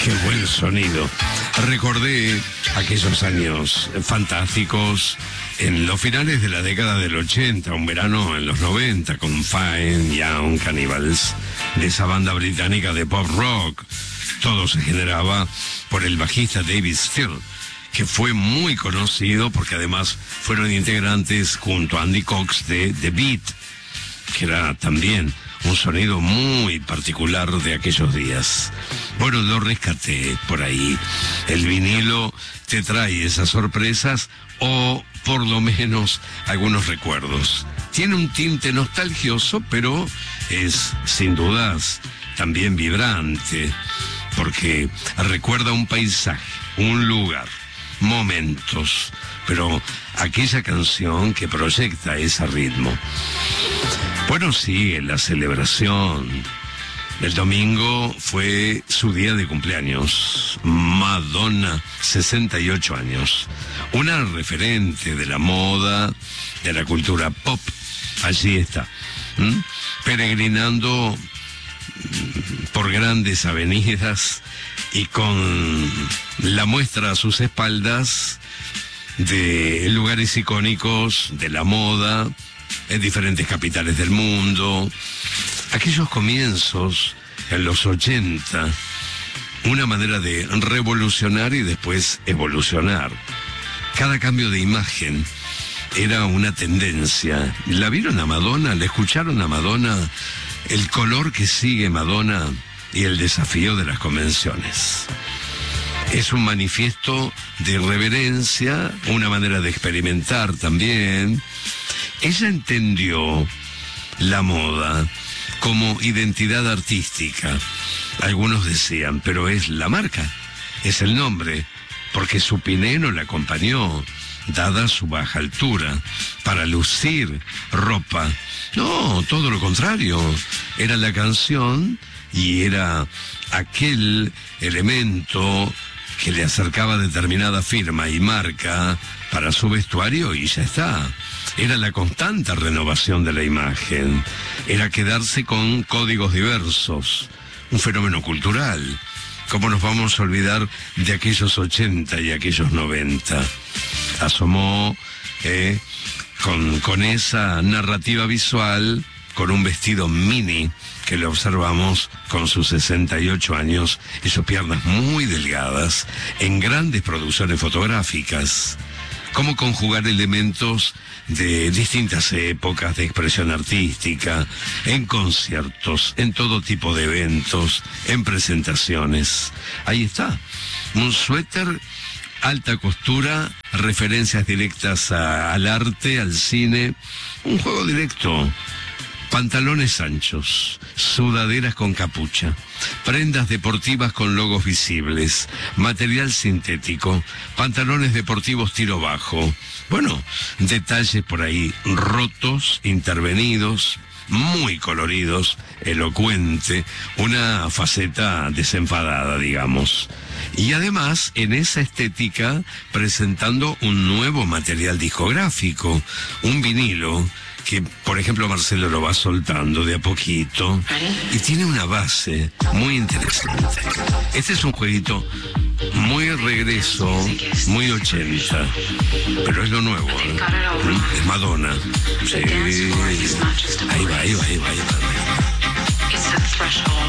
Qué buen sonido. Recordé aquellos años fantásticos en los finales de la década del 80, un verano en los 90, con Fine, Young, Cannibals, de esa banda británica de pop rock. Todo se generaba por el bajista David Steele, que fue muy conocido porque además fueron integrantes junto a Andy Cox de The Beat, que era también un sonido muy particular de aquellos días. Bueno, lo rescaté por ahí. El vinilo te trae esas sorpresas o por lo menos algunos recuerdos. Tiene un tinte nostalgioso, pero es sin dudas también vibrante, porque recuerda un paisaje, un lugar, momentos, pero aquella canción que proyecta ese ritmo. Bueno, sí, la celebración. El domingo fue su día de cumpleaños. Madonna, 68 años. Una referente de la moda, de la cultura pop. Allí está. Peregrinando por grandes avenidas y con la muestra a sus espaldas de lugares icónicos de la moda en diferentes capitales del mundo. Aquellos comienzos en los 80, una manera de revolucionar y después evolucionar. Cada cambio de imagen era una tendencia. ¿La vieron a Madonna? ¿La escucharon a Madonna? El color que sigue Madonna y el desafío de las convenciones. Es un manifiesto de reverencia, una manera de experimentar también. Ella entendió la moda como identidad artística. Algunos decían, pero es la marca, es el nombre, porque su pineno la acompañó, dada su baja altura, para lucir ropa. No, todo lo contrario, era la canción y era aquel elemento que le acercaba determinada firma y marca para su vestuario y ya está. Era la constante renovación de la imagen, era quedarse con códigos diversos, un fenómeno cultural. ¿Cómo nos vamos a olvidar de aquellos 80 y aquellos 90? Asomó con esa narrativa visual, con un vestido mini, que le observamos con sus 68 años y sus piernas muy delgadas, en grandes producciones fotográficas. Cómo conjugar elementos de distintas épocas de expresión artística, en conciertos, en todo tipo de eventos, en presentaciones. Ahí está, un suéter, alta costura, referencias directas al arte, al cine, un juego directo. Pantalones anchos, sudaderas con capucha, prendas deportivas con logos visibles, material sintético, pantalones deportivos tiro bajo. Bueno, detalles por ahí rotos, intervenidos, muy coloridos, elocuente, una faceta desenfadada, digamos. Y además, en esa estética, presentando un nuevo material discográfico, un vinilo, que por ejemplo Marcelo lo va soltando de a poquito y tiene una base muy interesante. Este es un jueguito muy regreso, muy 80, pero es lo nuevo, ¿eh? Es Madonna. Sí. Ahí va.